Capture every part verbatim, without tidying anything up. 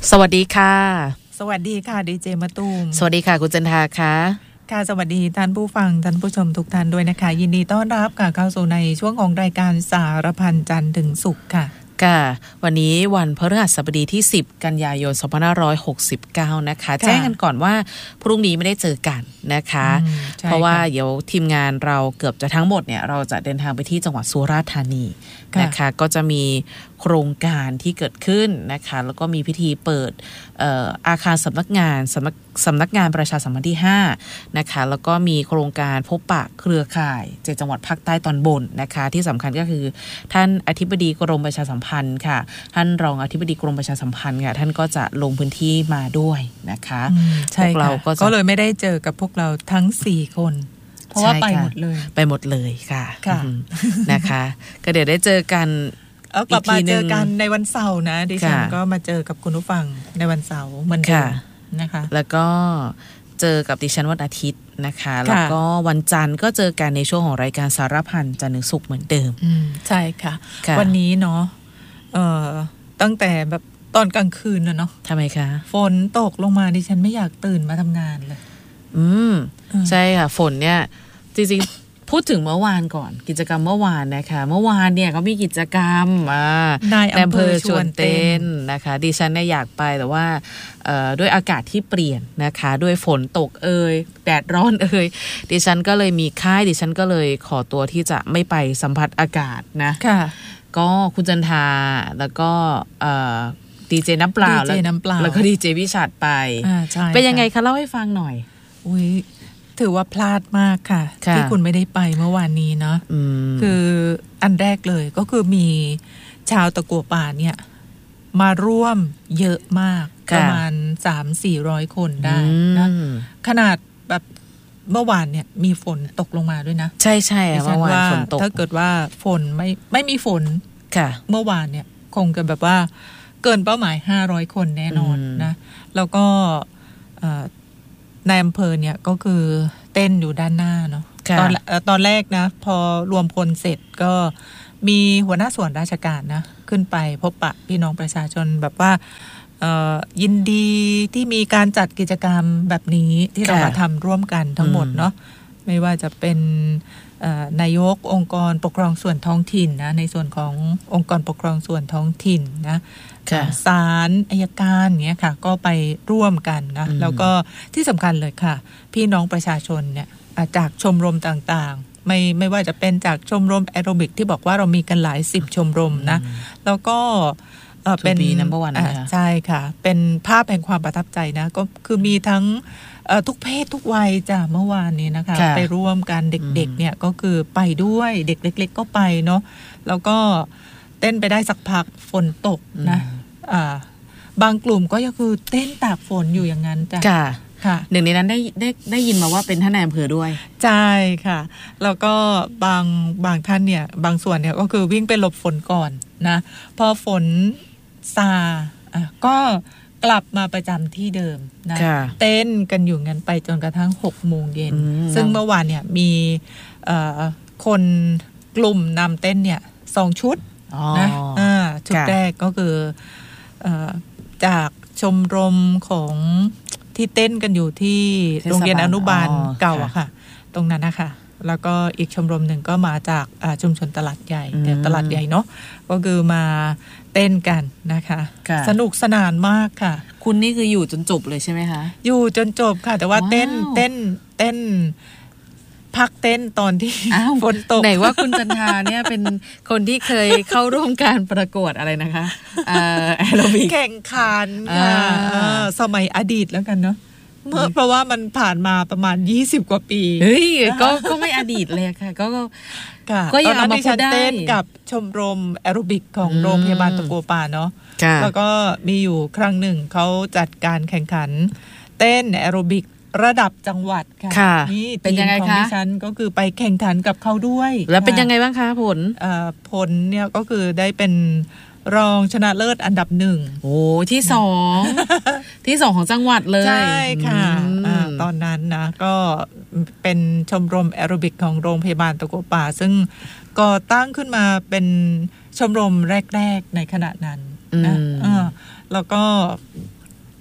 สวัสดีค่ะสวัสดีค่ะดีเจมะตูมสวัสดีค่ะคุณจันทาค่ะค่ะสวัสดีท่านผู้ฟังท่านผู้ชมทุกท่านด้วยนะคะยินดีต้อนรับค่ะเข้าสู่ในช่วงของรายการสารพันจันทร์ถึงศุกร์ค่ะค่ะวันนี้วันพฤหัสบดีที่สิบกันยายนสองพันห้าร้อยหกสิบเก้านะคะแจ้งกันก่อนว่าพรุ่งนี้ไม่ได้เจอกันนะคะเพราะว่าเดี๋ยวทีมงานเราเกือบจะทั้งหมดเนี่ยเราจะเดินทางไปที่จังหวัดสุราษฎร์ธานีนะคะก็จะมีโครงการที่เกิดขึ้นนะคะแล้วก็มีพิธีเปิดเอ่ออาคารสำนักงานสำนักสำนักงานประชาสัมพันธ์ที่ห้านะคะแล้วก็มีโครงการพบปะเครือข่ายเจ็ดจังหวัดภาคใต้ตอนบนนะคะที่สำคัญก็คือท่านอธิบดีกรมประชาสัมพันธ์ค่ะท่านรองอธิบดีกรมประชาสัมพันธ์ค่ะท่านก็จะลงพื้นที่มาด้วยนะคะใช่ค่ะก็เลยไม่ได้เจอกับพวกเราทั้งสี่คนเพราะว่าไปหมดเลยไปหมดเลยค่ะนะคะก็เดี๋ยวได้เจอกันเอากลับมาเจอกันในวันเสาร์นะดิฉันก็มาเจอกับคุณผู้ฟังในวันเสาร์เหมือนเดิมนะคะแล้วก็เจอกับดิฉันวันอาทิตย์นะคะแล้วก็วันจันทร์ก็เจอกันในช่วงของรายการสารพันจันทร์ถึงศุกร์เหมือนเดิมใช่ค่ะวันนี้เนาะเอ่อตั้งแต่แบบตอนกลางคืนนะเนาะทำไมคะฝนตกลงมาดิฉันไม่อยากตื่นมาทำงานเลยอืมใช่ค่ะฝนเนี่ยจริงๆพูดถึงเมื่อวานก่อนกิจกรรมเมื่อวานนะคะเมื่อวานเนี่ยเขามีกิจกรรมนายอำเภอชวนเต้นนะคะดิฉันเนี่ยอยากไปแต่ว่าด้วยอากาศที่เปลี่ยนนะคะด้วยฝนตกเอ่ยแดดร้อนเอ่ยดิฉันก็เลยมีค่ายดิฉันก็เลยขอตัวที่จะไม่ไปสัมผัสอากาศนะค่ะก็คุณจันทาแล้วก็ดีเจน้ำเปล่าแล้วก็ดีเจวิชัดไปเป็นยังไงคะเล่าให้ฟังหน่อยอุ้ยถือว่าพลาดมากค่ะที่คุณไม่ได้ไปเมื่อวานนี้เนาะคืออันแรกเลยก็คือมีชาวตะกั่วป่าเนี่ยมาร่วมเยอะมากประมาณ สามถึงสี่ร้อย คนได้นะขนาดแบบเมื่อวานเนี่ยมีฝนตกลงมาด้วยนะใช่ๆเมื่อวานฝนตกถ้าเกิดว่าฝนไม่ไม่มีฝนเมื่อวานเนี่ยคงจะแบบว่าเกินเป้าหมายห้าร้อยคนแน่นอนนะแล้วก็ในอำเภอเนี่ยก็คือเต้นอยู่ด้านหน้าเนาะตอนตอนแรกนะพอรวมพลเสร็จก็มีหัวหน้าส่วนราชการนะขึ้นไปพบปะพี่น้องประชาชนแบบว่ายินดีที่มีการจัดกิจกรรมแบบนี้ที่เรามาทำร่วมกันทั้งหมดเนาะไม่ว่าจะเป็นนายกองค์กรปกครองส่วนท้องถิ่นนะในส่วนขององค์กรปกครองส่วนท้องถิ่นนะศาลอัยการเงี้ยค่ะก็ไปร่วมกันนะแล้วก็ที่สำคัญเลยค่ะพี่น้องประชาชนเนี่ยจากชมรมต่างๆไม่ไม่ว่าจะเป็นจากชมรมแอโรบิกที่บอกว่าเรามีกันหลายสิบชมรมนะแล้วก็เป็นนัมเบอร์วันนะคะใช่ค่ะเป็นภาพแห่งความประทับใจนะก็คือมีทั้งทุกเพศทุกวัยจ้ะเมื่อวานนี้นะคะไปร่วมกันเด็กๆเนี่ยก็คือไปด้วยเด็กเล็กๆก็ไปเนาะแล้วก็เต้นไปได้สักพักฝนตกนะอ่าบางกลุ่มก็ยังคือเต้นตากฝนอยู่อย่างนั้นจ้ะค่ะหนึ่งในนั้นได้ได้ได้ยินมาว่าเป็นท่านนายอำเภอด้วยใช่ค่ะแล้วก็บางบางท่านเนี่ยบางส่วนเนี่ยก็คือวิ่งไปหลบฝนก่อนนะพอฝนซาอ่ะก็กลับมาประจำที่เดิมนะเต้นกันอยู่งั้นไปจนกระทั่งหกโมงเย็นซึ่งเมื่อวานเนี่ยมีคนกลุ่มนำเต้นเนี่ยสองชุดนะชุดแรกก็คือจากชมรมของที่เต้นกันอยู่ที่โรงเรียนอนุบาลเก่าอะค่ะตรงนั้นนะคะแล้วก็อีกชมรมหนึ่งก็มาจากชุมชนตลาดใหญ่แต่ตลาดใหญ่เนาะก็คือมาเต้นกันนะคะสนุกสนานมากค่ะคุณนี่คืออยู่จนจบเลยใช่ไหมคะอยู่จนจบค่ะแต่ว่าเต้นเต้นเต้นพักเต้นตอนที่ฝนตกไหนว่าคุณจันทาเนี่ยเป็นคนที่เคยเข้าร่วมการประกวดอะไรนะคะแอโรบิกแข่งขันค่ะสมัยอดีตแล้วกันเนาะเมื่อเพราะว่ามันผ่านมาประมาณยี่สิบกว่าปีเฮ้ยก็ก็ไม่อดีตเลยค่ะก็ก็ยังเอามาพูดได้เต้นกับชมรมแอโรบิกของโรงพยาบาลตะกัวป่าเนาะแล้วก็มีอยู่ครั้งหนึ่งเขาจัดการแข่งขันเต้นแอโรบิกระดับจังหวัดค่ะนี่เป็นยังไงคะดิฉันก็คือไปแข่งขันกับเขาด้วยแล้วเป็นยังไงบ้างคะผลผลเนี่ยก็คือได้เป็นรองชนะเลิศอันดับหนึ่งโอ้ที่สองที่สองของจังหวัดเลยใช่ค่ะตอนนั้นนะก็เป็นชมรมแอโรบิกของโรงพยาบาลตะกัวป่าซึ่งก่อตั้งขึ้นมาเป็นชมรมแรกๆในขณะนั้นนะแล้วก็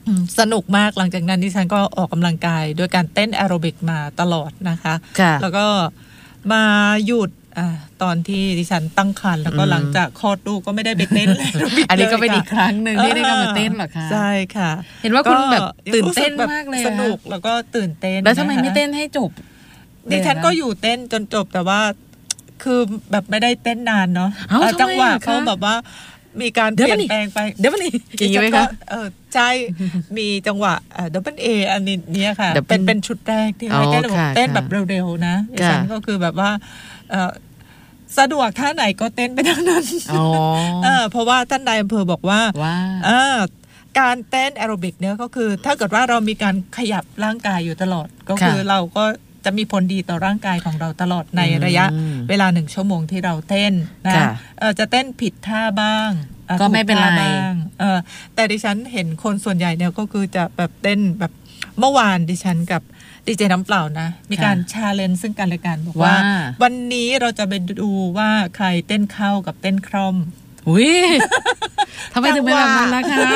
สนุกมากหลังจากนั้นดิฉันก็ออกกำลังกายโดยการเต้นแอโรบิกมาตลอดนะคะแล้วก็มาหยุดอ่าตอนที่ดิฉันตั้งครรภ์แล้วก็หลังจากคลอดลูกก็ไม่ได้ไปเต้นแอโรบิกอันนี้ก็เป็นอีกครั้งหนึ่งที่ได้กลับมาเต้นหรอคะใช่ค่ะเห็นว่าคุณแบบตื่นเต้นมากเลยสนุกแล้วก็ตื่นเต้นแล้วทำไมไม่เต้นให้จบดิฉันก็อยู่เต้นจนจบแต่ว่าคือแบบไม่ได้เต้นนานเนาะจังหวะเขาแบบว่ามีการเปลี่ยนแปลงไปเดี๋ยวมันนี่จริงไหมคะเออใช่มีจังหวะดับเบิลเออันนี้เนี่ยค่ะเป็นเป็นชุดแรกที่ให้เต้นเต้นแบบเร็วๆนะดิฉันก็คือแบบว่าเออสะดวกท่าไหนก็เต้นไปทั้งนั้นเออเพราะว่าท่านนายอำเภอบอกว่าเออการเต้นแอโรบิกเนี่ยก็คือถ้าเกิดว่าเรามีการขยับร่างกายอยู่ตลอดก็คือเราก็จะมีผลดีต่อร่างกายของเราตลอดในระยะเวลาหนึ่งชั่วโมงที่เราเต้นนะจะเต้นผิดท่าบ้างก็ไม่เป็นไรแต่ดิฉันเห็นคนส่วนใหญ่เนี่ยก็คือจะแบบเต้นแบบเมื่อวานดิฉันกับดีเจน้ำเปล่านะมีการชาเลนจ์ซึ่งกันและกันบอกว่าวันนี้เราจะไปดูว่าใครเต้นเข้ากับเต้นคล่อมอุ้ยทำไมถึงเป็นแบบนั้นล่ะคะ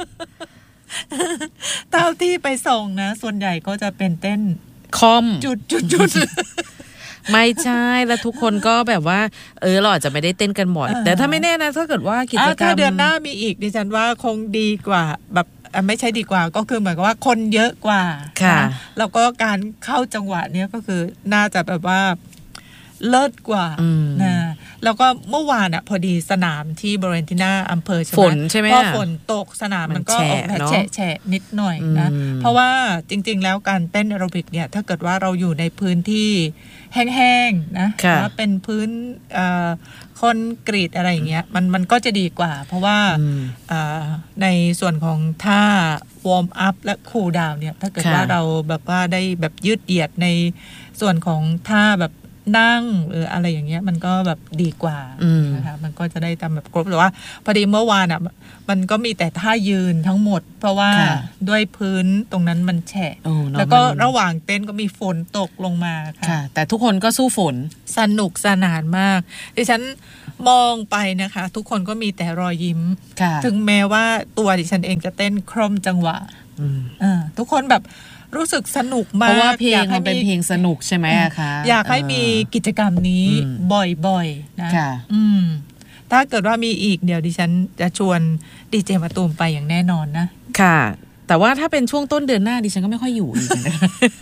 เท่าที่ไปส่งนะส่วนใหญ่ก็จะเป็นเต้นคอมจุดจุดจุดไม่ใช่แล้วทุกคนก็แบบว่าเออเราอาจจะไม่ได้เต้นกันบ่อยแต่ถ้าไม่แน่นะถ้าเกิดว่ากิจกรรมถ้าเดือนหน้ามีอีกดิฉันว่าคงดีกว่าแบบไม่ใช่ดีกว่าก็คือเหมือนกับว่าคนเยอะกว่าค่ะแล้วก็การเข้าจังหวะเนี้ยก็คือน่าจะแบบว่าเลิศกว่านะแล้วก็เมื่อวานอ่ะพอดีสนามที่บริเวณที่หน้าอำเภอใช่ไหมฝนใช่ไหมพอฝนตกสนามมันก็ออกแฉะแฉะนิดหน่อยนะเพราะว่าจริงๆแล้วการเต้นแอโรบิกเนี่ยถ้าเกิดว่าเราอยู่ในพื้นที่แห้งๆนะว่าเป็นพื้นคอนกรีตอะไรอย่างเงี้ยมันมันก็จะดีกว่าเพราะว่าในส่วนของท่าวอร์มอัพและคูลดาวน์เนี่ยถ้าเกิดว่าเราแบบว่าได้แบบยืดเหยียดในส่วนของท่าแบบนั่งหรืออะไรอย่างเงี้ยมันก็แบบดีกว่านะคะมันก็จะได้ทำแบบครบแต่ว่าพอดีเมื่อวานอ่ะมันก็มีแต่ท่ายืนทั้งหมดเพราะว่าด้วยพื้นตรงนั้นมันแฉะแล้วก็ระหว่างเต้นก็มีฝนตกลงมาค่ะแต่ทุกคนก็สู้ฝนสนุกสนานมากดิฉันมองไปนะคะทุกคนก็มีแต่รอยยิ้มถึงแม้ว่าตัวดิฉันเองจะเต้นคล่อมจังหวะทุกคนแบบรู้สึกสนุกมากเพราะว่าเพลงมันเป็นเพลงสนุกใช่ไหมคะอยากให้มีกิจกรรมนี้บ่อยๆนะอืมถ้าเกิดว่ามีอีกเดี๋ยวดิฉันจะชวนดีเจมาตูมไปอย่างแน่นอนนะค่ะแต่ว่าถ้าเป็นช่วงต้นเดือนหน้าดิฉันก็ไม่ค่อยอยู่อีกนะ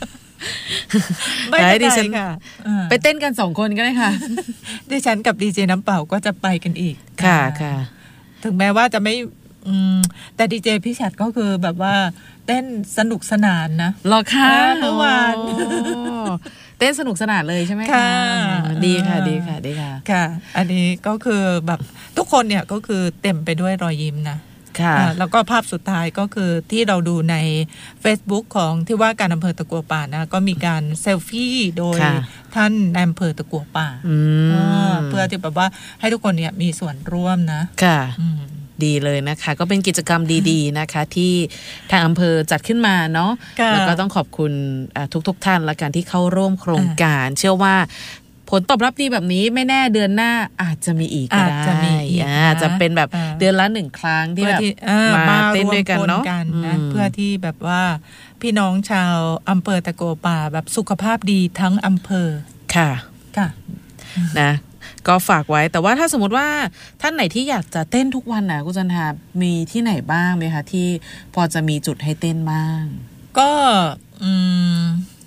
ไม่ได้ค่ะไปเต้นกันสองคนก็ได้ค่ะดิฉันกับดีเจน้ำเปล่าก็จะไปกันอีกค่ะค่ะถึงแม้ว่าจะไม่แต่ดีเจพี่ชัดก็คือแบบว่าเต้นสนุกสนานนะหรอคะเมื่อวานเต้นสนุกสนานเลยใช่ไหมคะดีค่ะดีค่ะดีค่ะค่ะอันนี้ก็คือแบบทุกคนเนี่ยก็คือเต็มไปด้วยรอยยิ้มนะค่ะแล้วก็ภาพสุดท้ายก็คือที่เราดูใน Facebook ของที่ว่าการอำเภอตะกัวป่านะก็มีการเซลฟี่โดยท่านนายอำเภอตะกัวป่าเพื่อที่แบบว่าให้ทุกคนเนี่ยมีส่วนร่วมนะค่ะดีเลยนะคะก็เป็นกิจกรรมดีๆนะคะที่ทางอำเภอจัดขึ้นมาเนาะแล้วก็ต้องขอบคุณทุกๆท่านและการที่เข้าร่วมโครงการเชื่อว่าผลตอบรับดีแบบนี้ไม่แน่เดือนหน้าอาจจะมีอีกก็ได้อาจจะเป็นแบบเดือนละหนึ่งครั้งที่แบบมาเต้นด้วยกันเนาะเพื่อที่แบบว่าพี่น้องชาวอำเภอตะกัวป่าแบบสุขภาพดีทั้งอำเภอค่ะค่ะนะก็ฝากไว้แต่ว่าถ้าสมมติว่าท่านไหนที่อยากจะเต้นทุกวันนะคุณจันทามีที่ไหนบ้างไหมคะที่พอจะมีจุดให้เต้นบ้างก็อืม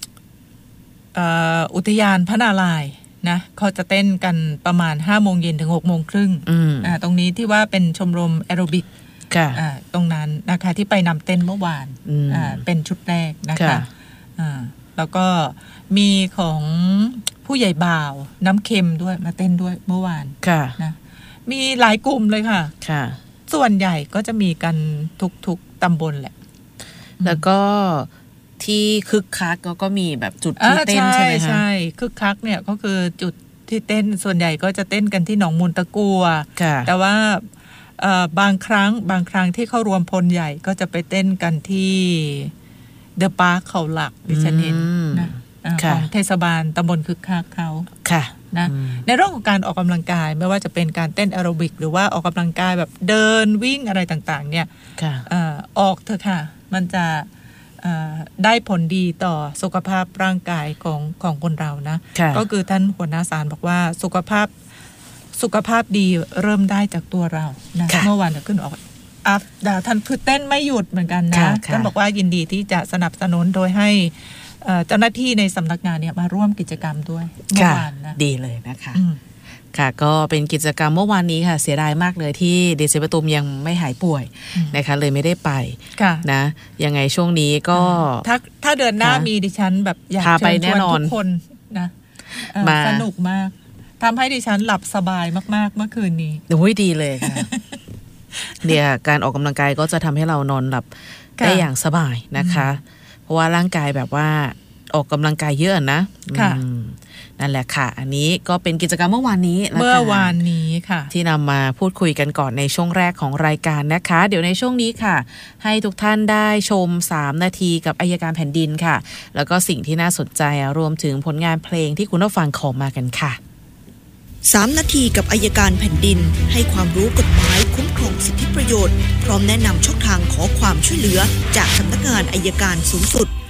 อุทยานพระนารายณ์นะเขาจะเต้นกันประมาณห้าโมงเย็นถึงหกโมงครึ่งตรงนี้ที่ว่าเป็นชมรมแอโรบิกตรงนั้นนะคะที่ไปนำเต้นเมื่อวานเป็นชุดแรกนะคะแล้วก็มีของผู้ใหญ่บ่าวน้ำเค็มด้วยมาเต้นด้วยเมื่อวานนะมีหลายกลุ่มเลยค่ะค่ะส่วนใหญ่ก็จะมีกันทุกๆตำบลแหละแล้วก็ที่คึกคักก็มีแบบจุดที่เต้นใช่ไหมคะใช่คึกคักเนี่ยก็คือจุดที่เต้นส่วนใหญ่ก็จะเต้นกันที่หนองมูลตะกัวแต่ว่าบางครั้งบางครั้งที่เข้ารวมพลใหญ่ก็จะไปเต้นกันที่เดอะพาร์คเขาหลักดิฉันเห็นนะของเทศบาลตำบลคึกคักเขาค่ะนะในเรื่องของการออกกำลังกายไม่ว่าจะเป็นการเต้นแอโรบิกหรือว่าออกกำลังกายแบบเดินวิ่งอะไรต่างๆเนี่ยออกเถอะค่ะมันจะได้ผลดีต่อสุขภาพร่างกายของของคนเรานะก็คือท่านหัวหน้าศาลบอกว่าสุขภาพสุขภาพดีเริ่มได้จากตัวเรานะเมื่อวานเราขึ้นออกอัพดาท่านคือเต้นไม่หยุดเหมือนกันนะท่านบอกว่ายินดีที่จะสนับสนุนโดยให้เจ้าหน้าที่ในสำนักงานเนี่ยมาร่วมกิจกรรมด้วยเมื่อวานนะดีเลยนะคะค่ะก็เป็นกิจกรรมเมื่อวานนี้ค่ะเสียดายมากเลยที่เดชปทุมยังไม่หายป่วยนะคะเลยไม่ได้ไปนะยังไงช่วงนี้ก็ถ้าถ้าเดือนหน้ามีดิฉันแบบอยากเชิญชวนทุกคนนะสนุกมากทำให้ดิฉันหลับสบายมากๆเมื่อคืนนี้โอ้ยดีเลยค่ะเนี่ยการออกกำลังกายก็จะทำให้เรานอนหลับได้อย่างสบายนะคะเพราะว่าร่างกายแบบว่าออกกำลังกายเยอะนะนั่นแหละค่ะอันนี้ก็เป็นกิจกรรมเมื่อวานนี้เมื่อวานนี้ค่ะที่นำมาพูดคุยกันก่อนในช่วงแรกของรายการนะคะเดี๋ยวในช่วงนี้ค่ะให้ทุกท่านได้ชมสามนาทีกับอัยการแผ่นดินค่ะแล้วก็สิ่งที่น่าสนใจรวมถึงผลงานเพลงที่คุณผู้ฟังขอมากันค่ะสามนาทีกับอัยการแผ่นดินให้ความรู้กฎหมายคุ้มครองสิทธิประโยชน์พร้อมแนะนำช่องทางขอความช่วยเหลือจากสำนักงานอัยการสูงสุด